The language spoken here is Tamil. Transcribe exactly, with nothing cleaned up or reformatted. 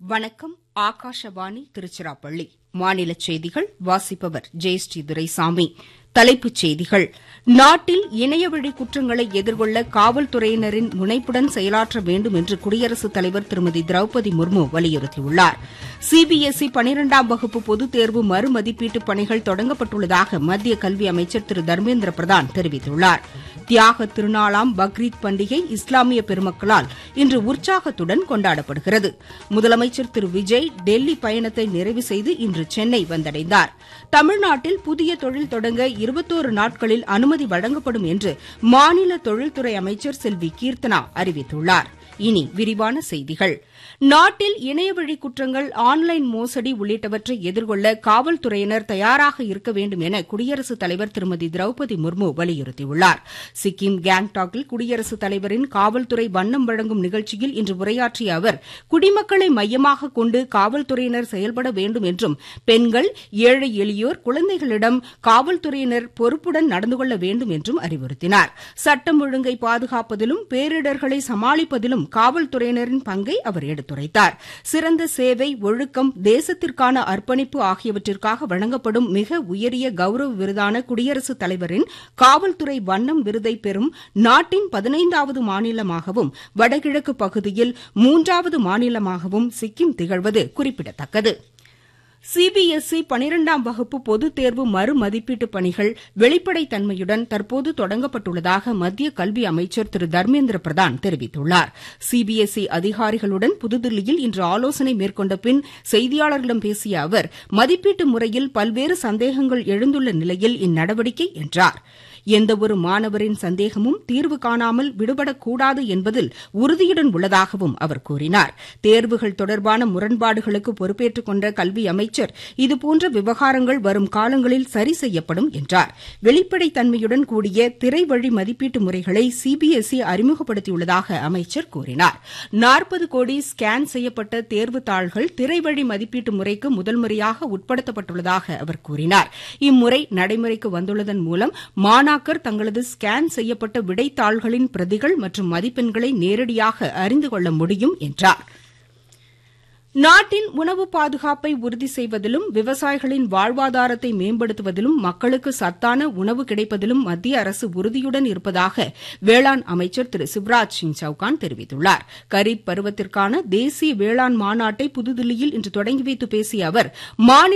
வணக்கம். ஆகாஷவாணி திருச்சிராப்பள்ளி. மாநில செய்திகள் வாசிப்பவர் ஜெயஸ்ரீ துரைசாமி. தலைப்புச் செய்திகள். நாட்டில் இணையவழி குற்றங்களை எதிர்கொள்ள காவல்துறையினரின் முனைப்புடன் செயலாற்ற வேண்டும் என்று குடியரசுத் தலைவர் திருமதி திரௌபதி முர்மு வலியுறுத்தியுள்ளார். சிபிஎஸ்இ பனிரெண்டாம் வகுப்பு பொதுத் தேர்வு மறுமதிப்பீட்டுப் பணிகள் தொடங்கப்பட்டுள்ளதாக மத்திய கல்வி அமைச்சர் திரு தர்மேந்திர பிரதான் தெரிவித்துள்ளார். தியாக திருநாளாம் பக்ரீத் பண்டிகை இஸ்லாமிய பெருமக்களால் இன்று உற்சாகத்துடன் கொண்டாடப்படுகிறது. முதலமைச்சர் திரு விஜய் டெல்லி பயணத்தை நிறைவு செய்து இன்று சென்னை வந்தடைந்தார். தமிழ்நாட்டில் புதிய தொழில் தொடங்க இருபத்தோரு நாட்களில் அனுமதி வழங்கப்படும் என்று மாநில தொழில்துறை அமைச்சர் செல்வி கீர்த்தனா அறிவித்துள்ளார். இனி விரிவான செய்திகள். நாட்டில் இணையவழி குற்றங்கள், ஆன்லைன் மோசடி உள்ளிட்டவற்றை எதிர்கொள்ள காவல்துறையினர் தயாராக இருக்க வேண்டும் என குடியரசுத் தலைவர் திருமதி திரௌபதி முர்மு வலியுறுத்தியுள்ளார். சிக்கிம் கேங்டாக்கில் குடியரசுத் தலைவரின் காவல்துறை வண்ணம் வழங்கும் நிகழ்ச்சியில் இன்று உரையாற்றிய அவர், குடிமக்களை மையமாக கொண்டு காவல்துறையினர் செயல்பட வேண்டும் என்றும், பெண்கள், ஏழை எளியோர், குழந்தைகளிடம் காவல்துறையினர் பொறுப்புடன் நடந்து கொள்ள வேண்டும் என்றும் அறிவுறுத்தினார். சட்டம் ஒழுங்கை பாதுகாப்பதிலும் பேரிடர்களை சமாளிப்பதிலும் காவல்துறையினரின் பங்கை அவர் எடுத்துரைத்தார். சிறந்த சேவை, ஒழுக்கம், தேசத்திற்கான அர்ப்பணிப்பு ஆகியவற்றிற்காக வழங்கப்படும் மிக உயரிய கௌரவ விருதான குடியரசுத் தலைவரின் காவல்துறை வண்ணம் விருதை பெறும் நாட்டின் பதினைந்தாவது மாநிலமாகவும், வடகிழக்கு பகுதியில் மூன்றாவது மாநிலமாகவும் சிக்கிம் திகழ்வது குறிப்பிடத்தக்கது. சிபிஎஸ்இ பனிரெண்டாம் வகுப்பு பொதுத் தேர்வு மறுமதிப்பீட்டுப் பணிகள் வெளிப்படைத்தன்மையுடன் தற்போது தொடங்கப்பட்டுள்ளதாக மத்திய கல்வி அமைச்சர் திரு தர்மேந்திர பிரதான் தெரிவித்துள்ளார். சிபிஎஸ்இ அதிகாரிகளுடன் புதுதில்லியில் இன்று ஆலோசனை மேற்கொண்ட பின் செய்தியாளர்களிடம் பேசிய அவர், மதிப்பீட்டு முறையில் பல்வேறு சந்தேகங்கள் எழுந்துள்ள நிலையில் இந்நடவடிக்கை என்றார். எந்தவொரு மாணவரின் சந்தேகமும் தீர்வு காணாமல் விடுபடக்கூடாது என்பதில் உறுதியுடன் உள்ளதாகவும் அவர் கூறினார். தேர்வுகள் தொடர்பான முரண்பாடுகளுக்கு பொறுப்பேற்றுக் கொண்ட கல்வி அமைச்சர், இதுபோன்ற விவகாரங்கள் வரும் காலங்களில் சரி செய்யப்படும் என்றார். வெளிப்படைத்தன்மையுடன் கூடிய திரைவழி மதிப்பீட்டு முறைகளை சிபிஎஸ்இ அறிமுகப்படுத்தியுள்ளதாக அமைச்சர் கூறினார். நாற்பது கோடி ஸ்கேன் செய்யப்பட்ட தேர்வுத் தாள்கள் திரைவழி மதிப்பீட்டு முறைக்கு முதல் முறையாக உட்படுத்தப்பட்டுள்ளதாக அவர் கூறினார். இம்முறை நடைமுறைக்கு வந்துள்ளதன் மூலம் மாணாக்கர் தங்களது ஸ்கேன் செய்யப்பட்ட விடைத்தாள்களின் பிரதிகள் மற்றும் மதிப்பெண்களை நேரடியாக அறிந்து கொள்ள முடியும் என்றார். நாட்டின் உணவு பாதுகாப்பை உறுதி செய்வதிலும், விவசாயிகளின் வாழ்வாதாரத்தை மேம்படுத்துவதிலும், மக்களுக்கு சத்தான உணவு கிடைப்பதிலும் மத்திய அரசு உறுதியுடன் இருப்பதாக வேளாண் அமைச்சர் திரு சிவராஜ் சிங் சௌகான் தெரிவித்துள்ளார். கரீப் பருவத்திற்கான தேசிய வேளாண் மாநாட்டை புதுதில்லியில் இன்று தொடங்கி வைத்து பேசிய அவர், மாநில